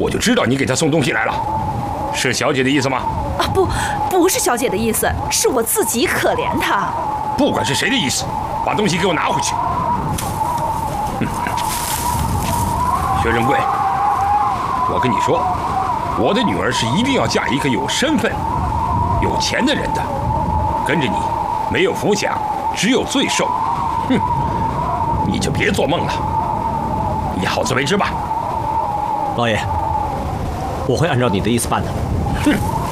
我就知道你给她送东西来了，是小姐的意思吗？ 啊，不是小姐的意思，是我自己可怜她。 不管是谁的意思，把东西给我拿回去。薛仁贵，我跟你说，我的女儿是一定要嫁一个有身份、有钱的人的，跟着你没有福享，只有罪受。哼，你就别做梦了，你好自为之吧。 老爷，我会按照你的意思办的。 哼。